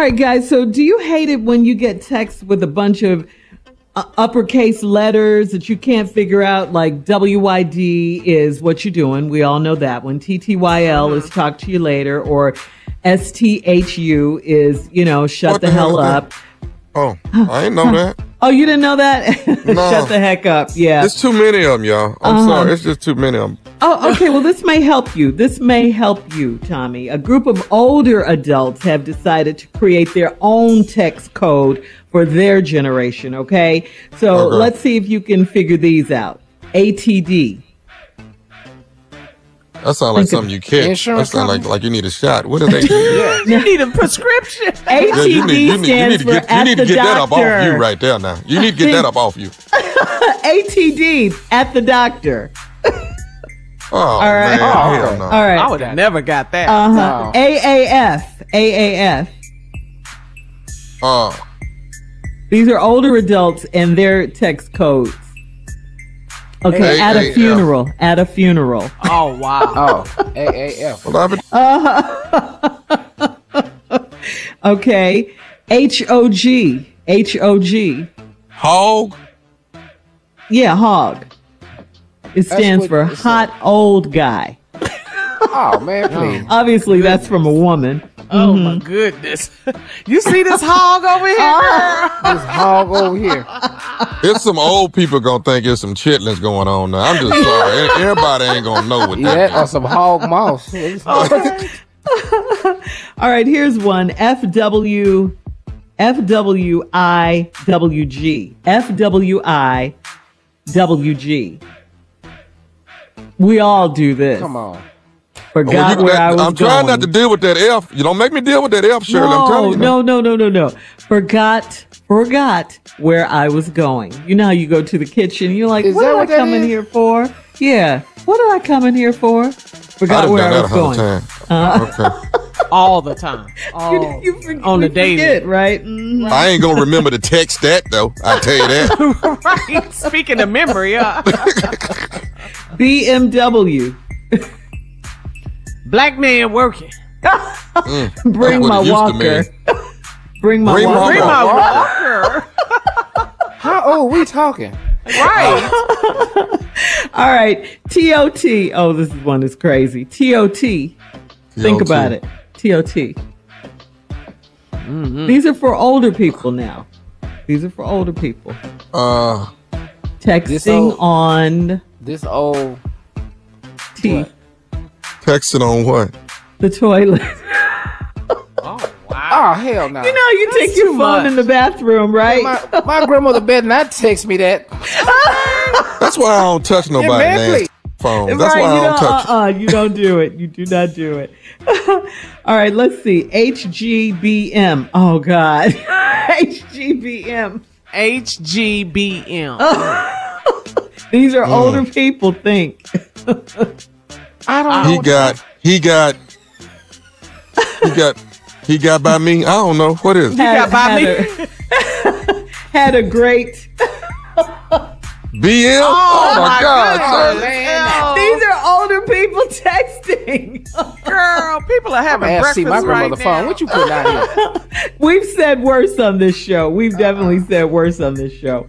right, guys. So do you hate it when you get texts with a bunch of uppercase letters that you can't figure out? Like WYD is what you're doing. We all know that one. TTYL is talk to you later. Or STHU is, shut What the the hell hell is up. that? Oh, I didn't know that. Oh, you didn't know that? No. Shut the heck up. Yeah. There's too many of them, y'all. I'm sorry. It's just too many of them. Oh, okay. Well, this may help you. Tommy. A group of older adults have decided to create their own text code for their generation, okay? So let's see if you can figure these out. ATD. That sounds like something you catch. That sounds like you need a shot. What is ATD? You need a prescription. ATD you need stands to for get at the that up doctor. off you right there now. You need to get that up off you. ATD, at the doctor. Oh, All right. man. Hell no. All right. I would have never got that. Uh-huh. AAF. These are older adults and their text codes. Okay, at a funeral. Oh, wow. AAF. Okay, HOG. Hog? Yeah, hog. It stands for hot old guy. Oh, man, please. Obviously, that's from a woman. Oh, my goodness. You see this hog over here, girl? This hog over here. It's some old people gonna think it's some chitlins going on now. I'm just sorry. Everybody ain't gonna know what that Or is. some hog mouse. All right, here's one. FWIWG. FWIWG. We all do this. Come on. Forgot where I was I'm trying not to deal with that F. You don't make me deal with that F, Shirley. I'm telling you. No. Forgot where I was going. You know how you go to the kitchen, you're like, what did I come in here for? Yeah. What did I come in here for? Forgot where I was going. Okay. All the time. You forget, on the daily. right? I ain't gonna remember to text that though. I tell you that. Right. Speaking of memory, BMW. Black man working. Bring my walker. Bring my walker. Bring my walker. How old we talking? Right. All right. TOT. Oh, this one is crazy. TOT. Think about it. TOT. Mm-hmm. These are for older people now. Texting on this old T. Texting on what? The toilet. Oh, wow. Oh, hell no. You know, you take your phone in the bathroom, right? My grandmother better not text me that. That's why I don't touch nobody nasty phone. That's why I don't touch it. You don't do it. You do not do it. All right, let's see. HGBM. Oh, God. HGBM. These are older people think. I don't know. He got by me. I don't know. What is it? Had a great BM? Oh my God. Man. These are older people texting. Girl, people are having breakfast see my right grandmother now. phone. What you putting out here? We've said worse on this show. We've definitely said worse on this show.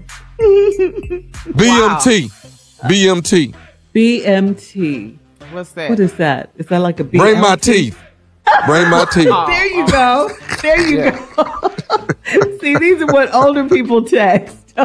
BMT. BMT. BMT. What's that? What is that? Is that like a BMT? Bring my teeth. Bring my teeth. There you go. There you go. See, these are what older people text.